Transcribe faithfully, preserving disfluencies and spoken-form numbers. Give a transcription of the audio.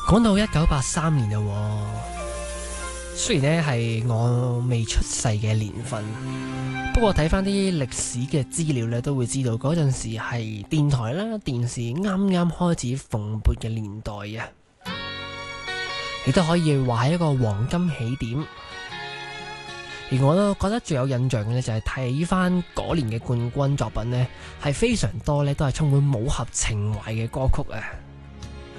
講到一九八三年喎，雖然呢係我未出世嘅年份，不過睇翻啲歷史嘅資料呢，都會知道嗰陣時係電台啦、電視啱啱開始蓬勃嘅年代啊，亦都可以話係一個黃金起點。而我都覺得最有印象嘅呢，就係睇翻嗰年嘅冠軍作品呢，係非常多呢，都係充滿武俠情懷嘅歌曲啊。